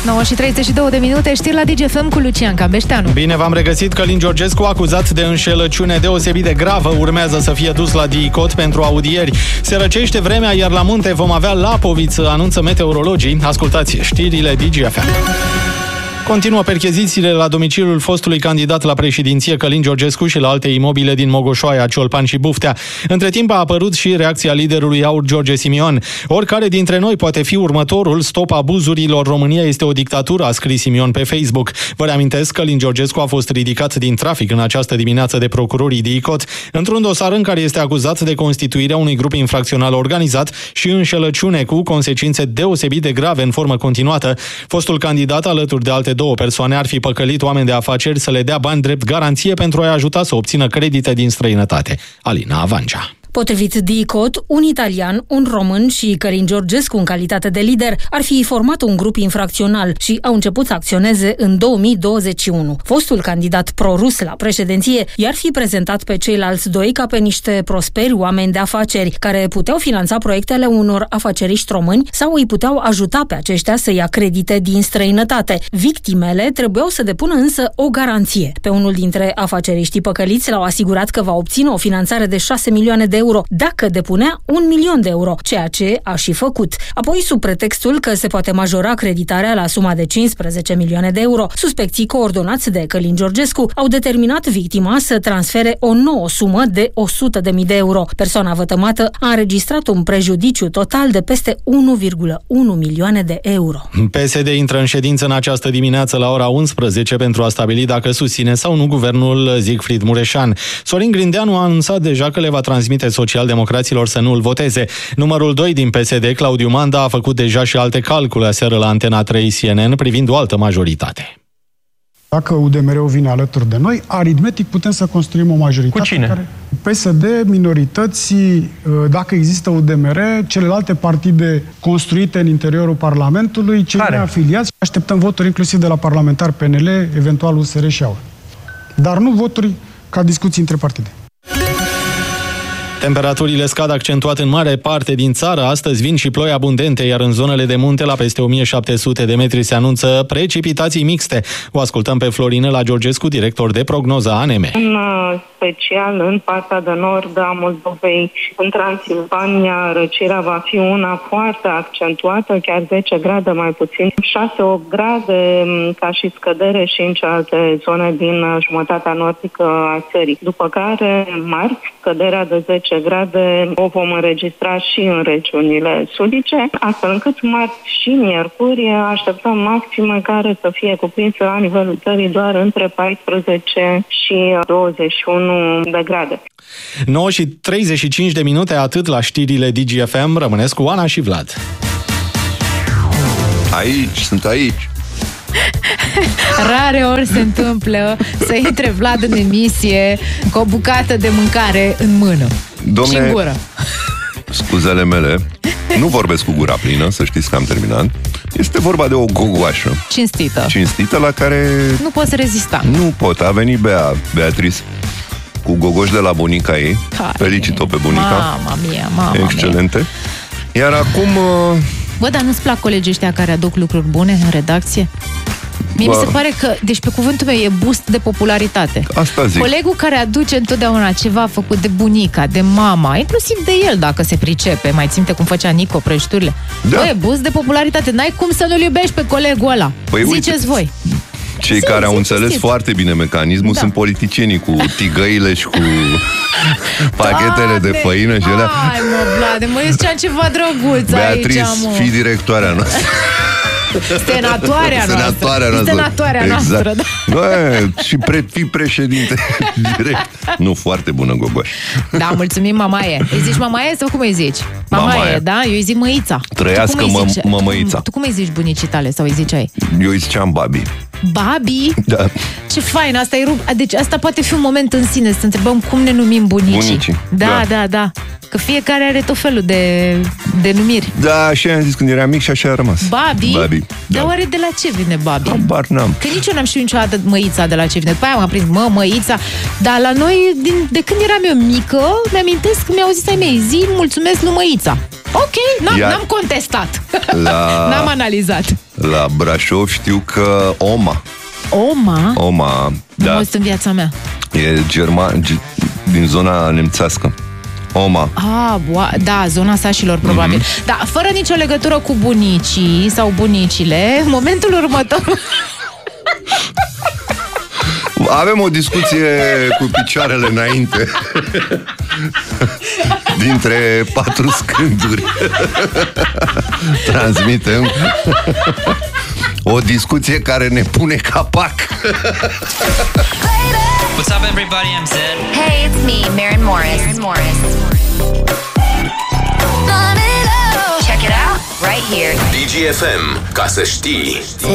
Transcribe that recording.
9:32 de minute, știri la DGFM cu Lucian Cambeșteanu. Bine v-am regăsit. Călin Georgescu, acuzat de înșelăciune deosebit de gravă, urmează să fie dus la DICOT pentru audieri. Se răcește vremea, iar la munte vom avea lapoviță, anunță meteorologii. Ascultați știrile DGFM. Continuă perchezițiile la domiciliul fostului candidat la președinție Călin Georgescu și la alte imobile din Mogoșoaia, Ciolpan și Buftea. Între timp a apărut și reacția liderului AUR, George Simion. Oricare dintre noi poate fi următorul, stop abuzurilor, România este o dictatură, a scris Simion pe Facebook. Vă reamintesc că Călin Georgescu a fost ridicat din trafic în această dimineață de procurorii DICOT, într-un dosar în care este acuzat de constituirea unui grup infracțional organizat și înșelăciune cu consecințe deosebit de grave în formă continuată. Fostul candidat, alături de alte două persoane, ar fi păcălit oameni de afaceri să le dea bani drept garanție pentru a-i ajuta să obțină credite din străinătate. Alina Avancea. Potrivit DICOT, un italian, un român și Călin Georgescu în calitate de lider ar fi format un grup infracțional și au început să acționeze în 2021. Fostul candidat pro-rus la președinție i-ar fi prezentat pe ceilalți doi ca pe niște prosperi oameni de afaceri care puteau finanța proiectele unor afaceriști români sau îi puteau ajuta pe aceștia să ia credite din străinătate. Victimele trebuiau să depună însă o garanție. Pe unul dintre afaceriștii păcăliți l-au asigurat că va obține o finanțare de 6 milioane de euro dacă depunea 1 milion de euro, ceea ce a și făcut. Apoi, sub pretextul că se poate majora creditarea la suma de 15 milioane de euro, suspecții coordonați de Călin Georgescu au determinat victima să transfere o nouă sumă de 100.000 de euro. Persoana vătămată a înregistrat un prejudiciu total de peste 1,1 milioane de euro. PSD intră în ședință în această dimineață la ora 11 pentru a stabili dacă susține sau nu guvernul Siegfried Mureșan. Sorin Grindeanu a anunțat deja că le va transmite socialdemocraților să nu îl voteze. Numărul 2 din PSD, Claudiu Manda, a făcut deja și alte calcule aseară la Antena 3 CNN privind o altă majoritate. Dacă UDMR-ul vine alături de noi, aritmetic putem să construim o majoritate. Cu cine? PSD, minorități, dacă există UDMR, celelalte partide construite în interiorul Parlamentului, cei neafiliați. Așteptăm voturi inclusiv de la parlamentari PNL, eventual USR și AUR. Dar nu voturi ca discuții între partide. Temperaturile scad accentuat în mare parte din țară. Astăzi vin și ploi abundente, iar în zonele de munte, la peste 1700 de metri, se anunță precipitații mixte. O ascultăm pe Florinela Georgescu, director de prognoză ANM. În special în partea de nord a Moldovei, în Transilvania, răcirea va fi una foarte accentuată, chiar 10 grade mai puțin, 6-8 grade ca și scădere și în celelalte zone din jumătatea nordică a țării. După care, marți, scăderea de 10 grade o vom înregistra și în regiunile sudice, astfel încât marți și miercuri așteptăm maxime care să fie cuprinse la nivelul țării doar între 14 și 21 de grade. 9:35 de minute, atât la știrile DGFM. Rămâneți cu Ana și Vlad. Sunt aici. Rare ori se întâmplă să intre Vlad în emisie cu o bucată de mâncare în mână. Dom'le, și în gură. Scuzele mele, nu vorbesc cu gura plină, să știți că am terminat. Este vorba de o gogoașă cinstită la care nu poți rezista. Nu pot. A venit Beatrice cu gogoși de la bunica ei. Felicit-o pe bunica. Mama excelente. Iar acum... Bă, dar nu-ți plac colegii ăștia care aduc lucruri bune în redacție? Mie mi se pare că, deci pe cuvântul meu, e boost de popularitate. Asta zic. Colegul care aduce întotdeauna ceva făcut de bunica, de mama, inclusiv de el, dacă se pricepe. Mai ținte cum făcea Nico prăjiturile? Da. Bă, e boost de popularitate. N-ai cum să nu-l iubești pe colegul ăla. Păi ziceți voi. Cei care au înțeles foarte bine mecanismul sunt politicienii cu tigăile și cu pachetele de făină și alea. Hai mă, Vlade, mă, eu ziceam ceva drăguț Beatrice, aici, mă. fii directoarea noastră. Senatoarea noastră, da. Bă, și fii președinte direct. Nu, foarte bună gogoaș. Da, mulțumim, Mamaie. Îi zici Mamaie sau cum îi zici? Mamaie, da? Eu îi zic Măița. Trăiască mămăița. Tu cum îi zici bunicii tale sau îi ziceai? Eu îi ziceam Babi. Babi? Da. Ce fain, asta e deci asta poate fi un moment în sine, să întrebăm cum ne numim bunicii. Da. Că fiecare are tot felul de numiri. Da, așa am zis când eram mic și așa a rămas. Babi? Dar oare de la ce vine Babi? Habar n-am. Că nici eu n-am știut niciodată Măița de la ce vine. După aia m-am prins, Măița. Dar la noi, de când eram eu mică, mi-amintesc că mi-au zis ai mei, zi mulțumesc lui Măița. Ok, n-am contestat. N-am analizat. La Brașov știu că Oma. Oma, da. Nu în viața mea. E german, din zona nemțească. Oma. Da, zona sașilor, probabil. Da, fără nicio legătură cu bunicii sau bunicile, în momentul următor... Avem o discuție cu picioarele înainte dintre 4 scânduri. Transmitem o discuție care ne pune capac. What's up, everybody? I'm Zed. Hey, it's me, Maren Morris. Check it out right here. DGFM, ca să știi.